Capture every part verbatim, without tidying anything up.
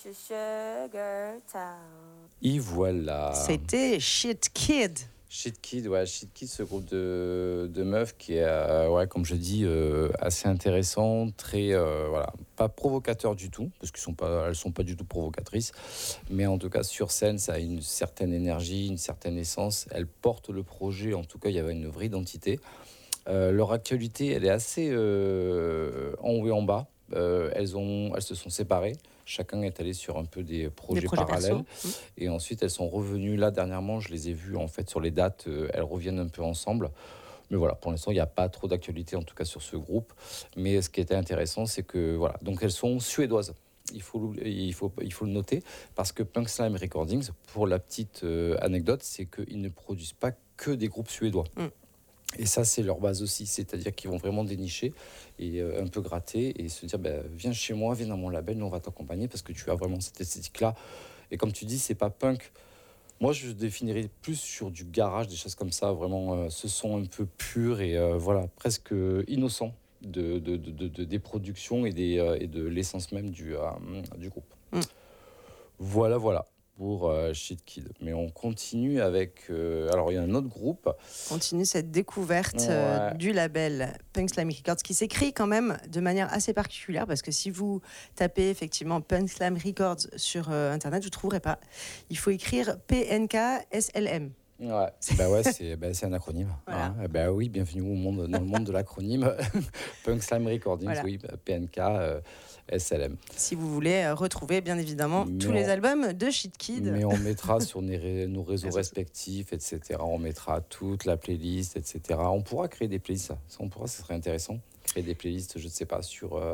Sugar Town. Et voilà. C'était Shit Kid. Shit Kid, ouais, Shit Kid, ce groupe de, de meufs qui est, euh, ouais, comme je dis, euh, assez intéressant, très, euh, voilà, pas provocateur du tout, parce qu'elles sont pas, elles sont pas du tout provocatrices, mais en tout cas sur scène, ça a une certaine énergie, une certaine essence. Elles portent le projet, en tout cas, il y avait une vraie identité. Euh, leur actualité, elle est assez euh, en haut et en bas. Euh, elles, ont, elles se sont séparées. Chacun est allé sur un peu des projets, Des projets parallèles. perso. Et ensuite, elles sont revenues. Là, dernièrement, je les ai vues en fait sur les dates. Euh, elles reviennent un peu ensemble. Mais voilà, pour l'instant, il n'y a pas trop d'actualité, en tout cas sur ce groupe. Mais ce qui était intéressant, c'est que voilà, donc elles sont suédoises. Il faut, il, faut, il faut le noter, parce que Punk Slime Recordings, pour la petite euh, anecdote, c'est qu'ils ne produisent pas que des groupes suédois. Mm. Et ça, c'est leur base aussi, c'est-à-dire qu'ils vont vraiment dénicher et euh, un peu gratter et se dire, bah, viens chez moi, viens dans mon label, nous on va t'accompagner parce que tu as vraiment cette esthétique-là. Et comme tu dis, c'est pas punk. Moi, je définirais plus sur du garage, des choses comme ça, vraiment euh, ce son un peu pur et euh, voilà, presque innocent de, de, de, de, de des productions et, des, euh, et de l'essence même du, euh, du groupe. Mm. Voilà, voilà. Pour euh, Shit Kid. Mais on continue avec... Euh, alors, il y a un autre groupe. On continue cette découverte ouais. euh, du label Punk Slime Records, qui s'écrit quand même de manière assez particulière, parce que si vous tapez effectivement Punk Slime Records sur euh, Internet, vous ne trouverez pas. Il faut écrire P N K S L M. Ouais, bah ouais, c'est, bah c'est un acronyme. Voilà. Hein. Bah oui, bienvenue au monde, dans le monde de l'acronyme. Punk Slime Recordings, voilà. Oui, P N K euh, S L M. Si vous voulez retrouver, bien évidemment, mais tous on, les albums de Shit Kid. Mais on mettra sur nos, nos réseaux respectifs, et cetera. On mettra toute la playlist, et cetera. On pourra créer des playlists, ça, on pourra, ça serait intéressant. Créer des playlists, je ne sais pas, sur euh,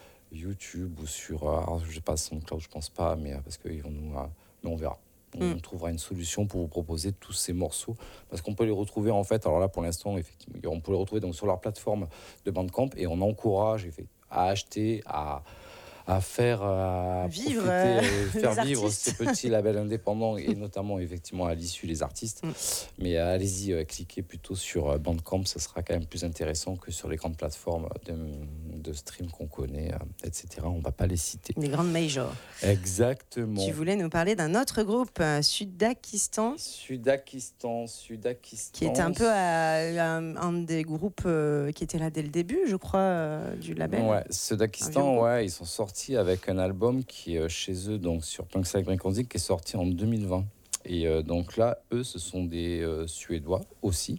YouTube ou sur, euh, alors, je ne sais pas, SoundCloud, je ne pense pas, mais parce qu'ils vont nous, euh, mais on verra. On mm. trouvera une solution pour vous proposer tous ces morceaux, parce qu'on peut les retrouver en fait, alors là pour l'instant effectivement, on peut les retrouver donc sur leur plateforme de Bandcamp, et on encourage à acheter, à, à faire à vivre, profiter, euh, faire vivre ces petits labels indépendants, et notamment effectivement à l'issue les artistes. Mm. Mais euh, allez-y, euh, cliquez plutôt sur Bandcamp, ça sera quand même plus intéressant que sur les grandes plateformes de, de stream qu'on connaît, euh, et cetera. On ne va pas les citer. Les grandes majors. Exactement. Tu voulais nous parler d'un autre groupe, euh, Sudakistan. Sudakistan, Sudakistan. Qui était un peu à, à, un des groupes euh, qui était là dès le début, je crois, euh, du label. Ouais, Sudakistan, ouais, ils sont sortis avec un album qui est chez eux, donc sur Punk Slime Recordings, qui est sorti en deux mille vingt. Et euh, donc là, eux, ce sont des euh, Suédois aussi,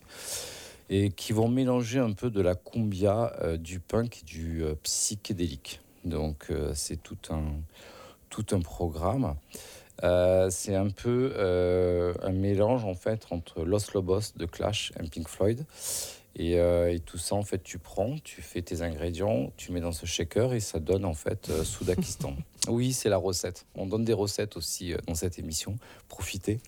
et qui vont mélanger un peu de la cumbia, euh, du punk et du euh, psychédélique. Donc euh, c'est tout un, tout un programme. Euh, c'est un peu euh, un mélange en fait entre Los Lobos de Clash et Pink Floyd. Et, euh, et tout ça, en fait, tu prends, tu fais tes ingrédients, tu mets dans ce shaker et ça donne en fait euh, Sudakistan. Oui, c'est la recette. On donne des recettes aussi euh, dans cette émission. Profitez.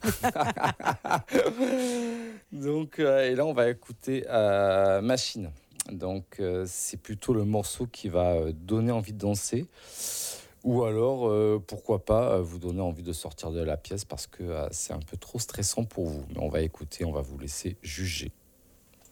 Donc, euh, et là, on va écouter euh, Machine. Donc, euh, c'est plutôt le morceau qui va euh, donner envie de danser. Ou alors, euh, pourquoi pas, euh, vous donner envie de sortir de la pièce parce que euh, c'est un peu trop stressant pour vous. Mais on va écouter, on va vous laisser juger.